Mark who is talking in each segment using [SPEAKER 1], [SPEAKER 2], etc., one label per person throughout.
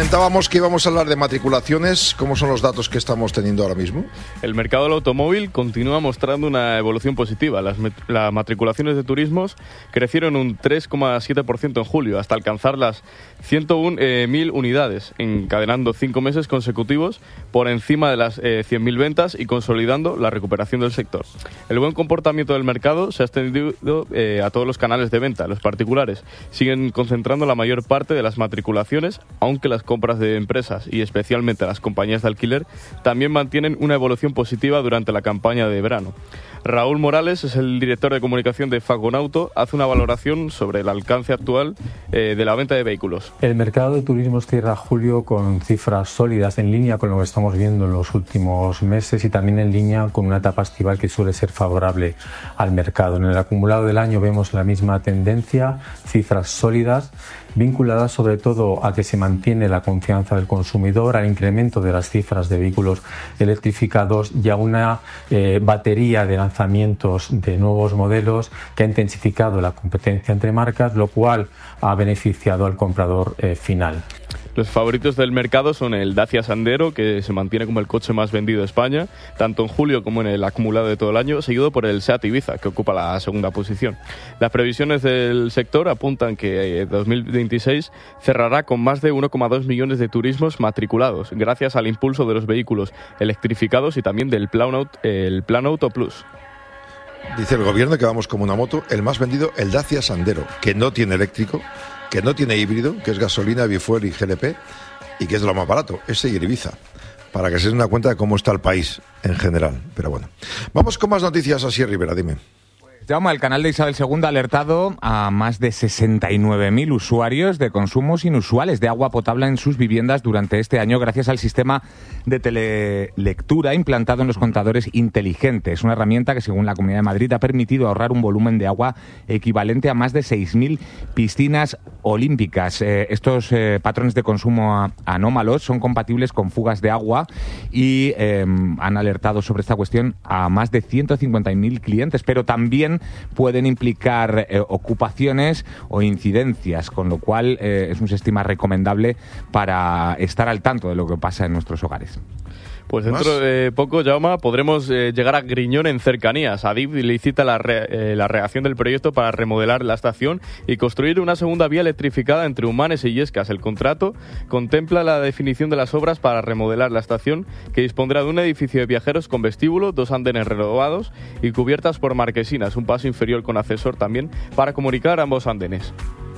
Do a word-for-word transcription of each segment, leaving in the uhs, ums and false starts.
[SPEAKER 1] Comentábamos que íbamos a hablar de matriculaciones. ¿Cómo son los datos que estamos teniendo ahora mismo?
[SPEAKER 2] El mercado del automóvil continúa mostrando una evolución positiva. Las, las matriculaciones de turismos crecieron un tres coma siete por ciento en julio, hasta alcanzar las ciento uno mil unidades, encadenando cinco meses consecutivos por encima de las eh, cien mil ventas y consolidando la recuperación del sector. El buen comportamiento del mercado se ha extendido eh, a todos los canales de venta. Los particulares siguen concentrando la mayor parte de las matriculaciones, aunque las compras de empresas y especialmente las compañías de alquiler también mantienen una evolución positiva durante la campaña de verano. Raúl Morales es el director de comunicación de Faconauto, hace una valoración sobre el alcance actual eh, de la venta de vehículos.
[SPEAKER 3] El mercado de turismo cierra julio con cifras sólidas, en línea con lo que estamos viendo en los últimos meses y también en línea con una etapa estival que suele ser favorable al mercado. En el acumulado del año vemos la misma tendencia, cifras sólidas, vinculadas sobre todo a que se mantiene la confianza del consumidor, al incremento de las cifras de vehículos electrificados y a una eh, batería de lanzamientos de nuevos modelos que ha intensificado la competencia entre marcas, lo cual ha beneficiado al comprador eh, final.
[SPEAKER 2] Los favoritos del mercado son el Dacia Sandero, que se mantiene como el coche más vendido de España, tanto en julio como en el acumulado de todo el año, seguido por el Seat Ibiza, que ocupa la segunda posición. Las previsiones del sector apuntan que dos mil veintiséis cerrará con más de uno coma dos millones de turismos matriculados, gracias al impulso de los vehículos electrificados y también del Plan Auto, el Plan Auto Plus.
[SPEAKER 1] Dice el gobierno que vamos como una moto, el más vendido, el Dacia Sandero, que no tiene eléctrico, que no tiene híbrido, que es gasolina, bifuel y G L P, y que es de lo más barato, ese y el Ibiza, para que se den una cuenta de cómo está el país en general. Pero bueno, vamos con más noticias. Así, Rivera, dime.
[SPEAKER 4] Jaume, el canal de Isabel segunda ha alertado a más de sesenta y nueve mil usuarios de consumos inusuales de agua potable en sus viviendas durante este año gracias al sistema de telelectura implantado en los contadores inteligentes. Una herramienta que, según la Comunidad de Madrid, ha permitido ahorrar un volumen de agua equivalente a más de seis mil piscinas olímpicas. Eh, estos eh, patrones de consumo anómalos son compatibles con fugas de agua y eh, han alertado sobre esta cuestión a más de ciento cincuenta mil clientes, pero también pueden implicar eh, ocupaciones o incidencias, con lo cual eh, es un sistema recomendable para estar al tanto de lo que pasa en nuestros hogares.
[SPEAKER 2] Pues dentro ¿Más? de poco, Jaume, podremos eh, llegar a Griñón en cercanías. Adif licita la, re, eh, la redacción del proyecto para remodelar la estación y construir una segunda vía electrificada entre Humanes y Illescas. El contrato contempla la definición de las obras para remodelar la estación, que dispondrá de un edificio de viajeros con vestíbulo, dos andenes renovados y cubiertas por marquesinas, un paso inferior con ascensor también para comunicar ambos andenes.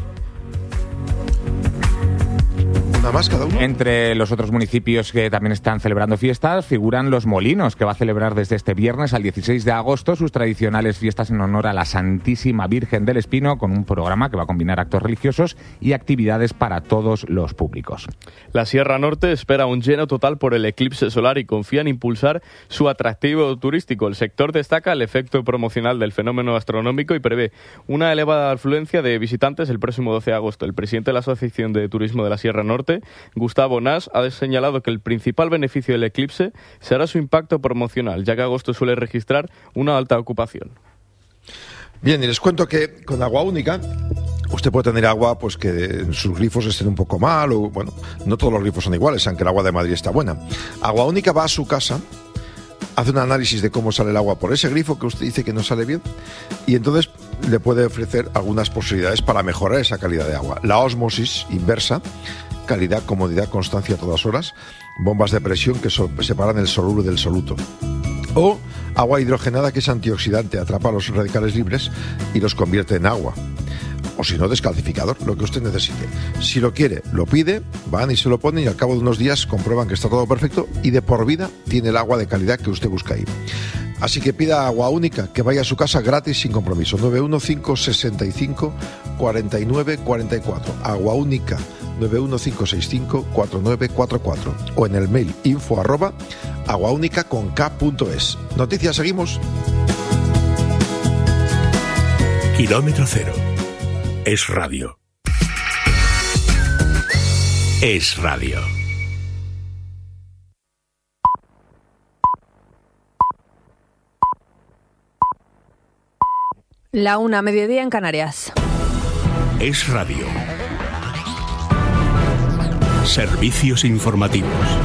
[SPEAKER 1] Nada más cada uno.
[SPEAKER 4] Entre los otros municipios que también están celebrando fiestas figuran Los Molinos, que va a celebrar desde este viernes al dieciséis de agosto sus tradicionales fiestas en honor a la Santísima Virgen del Espino, con un programa que va a combinar actos religiosos y actividades para todos los públicos.
[SPEAKER 2] La Sierra Norte espera un lleno total por el eclipse solar y confía en impulsar su atractivo turístico. El sector destaca el efecto promocional del fenómeno astronómico y prevé una elevada afluencia de visitantes el próximo doce de agosto. El presidente de la Asociación de Turismo de la Sierra Norte, Gustavo Nas, ha señalado que el principal beneficio del eclipse será su impacto promocional, ya que agosto suele registrar una alta ocupación.
[SPEAKER 1] Bien, y les cuento que con Agua Única usted puede tener agua pues que en sus grifos estén un poco mal, o bueno, no todos los grifos son iguales, aunque el agua de Madrid está buena. Agua Única va a su casa, hace un análisis de cómo sale el agua por ese grifo que usted dice que no sale bien, y entonces le puede ofrecer algunas posibilidades para mejorar esa calidad de agua. La ósmosis inversa, calidad, comodidad, constancia a todas horas, bombas de presión que so- separan el soluro del soluto. O agua hidrogenada, que es antioxidante, atrapa los radicales libres y los convierte en agua. O si no, descalcificador, lo que usted necesite. Si lo quiere, lo pide, van y se lo ponen y al cabo de unos días comprueban que está todo perfecto y de por vida tiene el agua de calidad que usted busca ahí. Así que pida Agua Única, que vaya a su casa gratis sin compromiso. nueve uno cinco seis cinco cuatro nueve cuatro cuatro. Agua Única, nueve uno cinco seis cinco cuatro nueve cuatro cuatro. O en el mail info arroba aguaúnica con k punto es. Noticias, seguimos.
[SPEAKER 5] Kilómetro cero. Es radio. Es radio.
[SPEAKER 6] La una, mediodía en Canarias.
[SPEAKER 5] Es radio. Servicios informativos.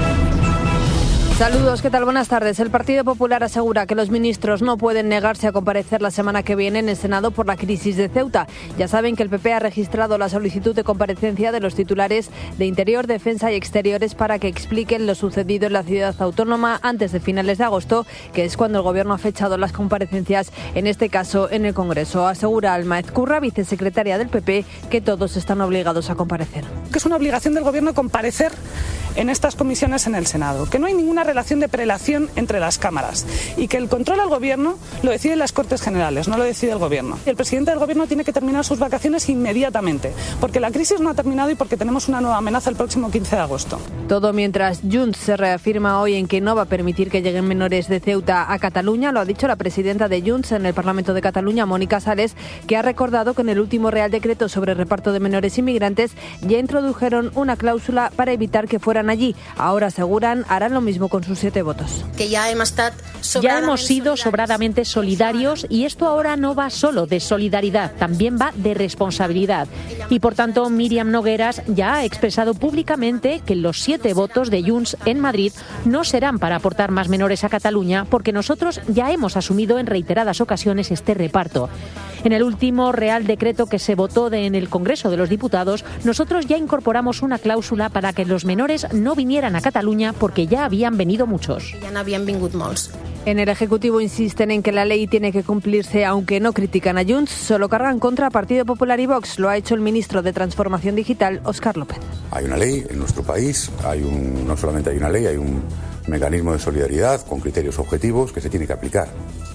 [SPEAKER 6] Saludos, ¿qué tal? Buenas tardes. El Partido Popular asegura que los ministros no pueden negarse a comparecer la semana que viene en el Senado por la crisis de Ceuta. Ya saben que el P P ha registrado la solicitud de comparecencia de los titulares de Interior, Defensa y Exteriores para que expliquen lo sucedido en la ciudad autónoma antes de finales de agosto, que es cuando el Gobierno ha fechado las comparecencias, en este caso en el Congreso. Asegura Alma Ezcurra, vicesecretaria del P P, que todos están obligados a comparecer.
[SPEAKER 7] Que es una obligación del Gobierno comparecer en estas comisiones en el Senado, que no hay ninguna relación de prelación entre las cámaras y que el control al Gobierno lo deciden las Cortes Generales, no lo decide el Gobierno. El presidente del Gobierno tiene que terminar sus vacaciones inmediatamente, porque la crisis no ha terminado y porque tenemos una nueva amenaza el próximo quince de agosto.
[SPEAKER 6] Todo mientras Junts se reafirma hoy en que no va a permitir que lleguen menores de Ceuta a Cataluña. Lo ha dicho la presidenta de Junts en el Parlamento de Cataluña, Mónica Sales, que ha recordado que en el último Real Decreto sobre reparto de menores inmigrantes ya introdujeron una cláusula para evitar que fueran allí. Ahora, aseguran, harán lo mismo con sus siete votos.
[SPEAKER 8] Que ya hemos, ya hemos sido sobradamente solidarios y esto ahora no va solo de solidaridad, también va de responsabilidad. Y por tanto, Míriam Nogueras ya ha expresado públicamente que los siete votos de Junts en Madrid no serán para aportar más menores a Cataluña, porque nosotros ya hemos asumido en reiteradas ocasiones este reparto. En el último Real Decreto que se votó de, en el Congreso de los Diputados, nosotros ya incorporamos una cláusula para que los menores no vinieran a Cataluña porque ya habían venido muchos.
[SPEAKER 6] Ya no habían vingut molts. En el Ejecutivo insisten en que la ley tiene que cumplirse, aunque no critican a Junts, solo cargan contra Partido Popular y Vox. Lo ha hecho el ministro de Transformación Digital, Óscar López.
[SPEAKER 9] Hay una ley en nuestro país, hay un, no solamente hay una ley, hay un mecanismo de solidaridad con criterios objetivos que se tiene que aplicar.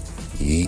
[SPEAKER 9] Y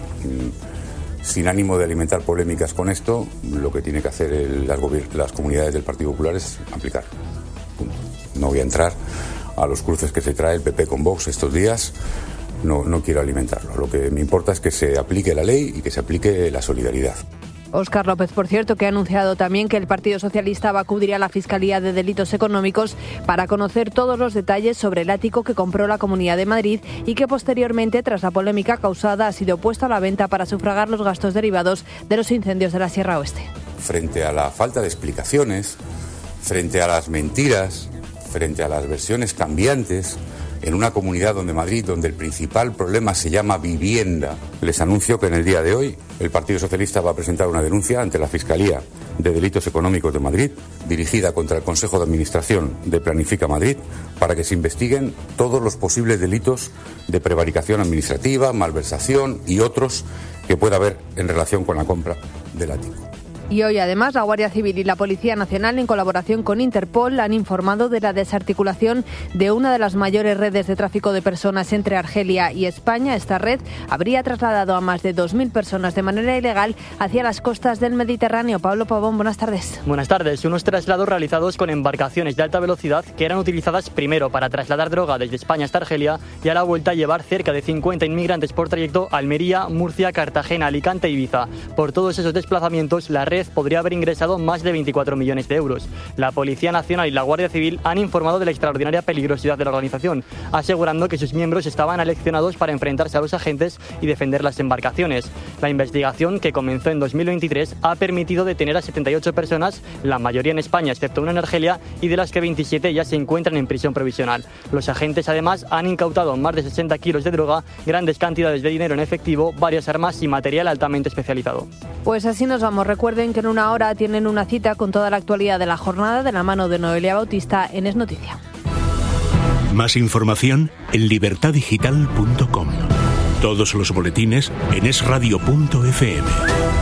[SPEAKER 9] mmm, sin ánimo de alimentar polémicas con esto, lo que tiene que hacer el, las, las comunidades del Partido Popular es aplicar. Punto. No voy a entrar a los cruces que se trae el P P con Vox estos días, no, no quiero alimentarlo. Lo que me importa es que se aplique la ley y que se aplique la solidaridad.
[SPEAKER 6] Óscar López, por cierto, que ha anunciado también que el Partido Socialista va a acudir a la Fiscalía de Delitos Económicos para conocer todos los detalles sobre el ático que compró la Comunidad de Madrid y que posteriormente, tras la polémica causada, ha sido puesto a la venta para sufragar los gastos derivados de los incendios de la Sierra Oeste.
[SPEAKER 9] Frente a la falta de explicaciones, frente a las mentiras, frente a las versiones cambiantes, en una comunidad donde Madrid, donde el principal problema se llama vivienda, les anuncio que en el día de hoy el Partido Socialista va a presentar una denuncia ante la Fiscalía de Delitos Económicos de Madrid, dirigida contra el Consejo de Administración de Planifica Madrid, para que se investiguen todos los posibles delitos de prevaricación administrativa, malversación y otros que pueda haber en relación con la compra del ático.
[SPEAKER 6] Y hoy, además, la Guardia Civil y la Policía Nacional, en colaboración con Interpol, han informado de la desarticulación de una de las mayores redes de tráfico de personas entre Argelia y España. Esta red habría trasladado a más de dos mil personas de manera ilegal hacia las costas del Mediterráneo. Pablo Pavón, buenas tardes.
[SPEAKER 10] Buenas tardes. Unos traslados realizados con embarcaciones de alta velocidad que eran utilizadas primero para trasladar droga desde España hasta Argelia y a la vuelta llevar cerca de cincuenta inmigrantes por trayecto a Almería, Murcia, Cartagena, Alicante e Ibiza. Por todos esos desplazamientos, la red podría haber ingresado más de veinticuatro millones de euros. La Policía Nacional y la Guardia Civil han informado de la extraordinaria peligrosidad de la organización, asegurando que sus miembros estaban aleccionados para enfrentarse a los agentes y defender las embarcaciones. La investigación, que comenzó en dos mil veintitrés, ha permitido detener a setenta y ocho personas, la mayoría en España, excepto una en Argelia, y de las que veintisiete ya se encuentran en prisión provisional. Los agentes, además, han incautado más de sesenta kilos de droga, grandes cantidades de dinero en efectivo, varias armas y material altamente especializado.
[SPEAKER 6] Pues así nos vamos. Recuerden que en una hora tienen una cita con toda la actualidad de la jornada de la mano de Noelia Bautista en Es Noticia.
[SPEAKER 5] Más información en libertad digital punto com. Todos los boletines en es radio punto efe eme.